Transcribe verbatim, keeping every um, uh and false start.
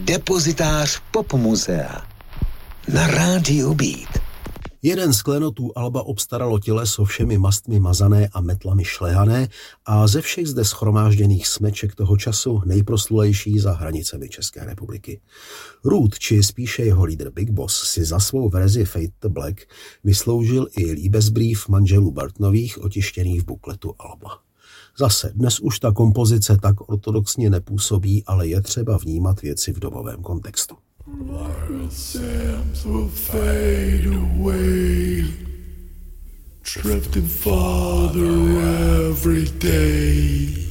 Depozitář pop muzea na rádiu Beat. Jeden z klenotů alba obstaralo těleso všemi mastmi mazané a metlami šlehané a ze všech zde schromážděných smeček toho času nejproslulejší za hranicemi České republiky. Root, či spíše jeho lídr Big Boss, si za svou verzi Fade to Black vysloužil i líbezbrief manželů Burtonových otištěných v bukletu alba. Zase, dnes už ta kompozice tak ortodoxně nepůsobí, ale je třeba vnímat věci v dobovém kontextu. Sands will fade away, drifting farther every day.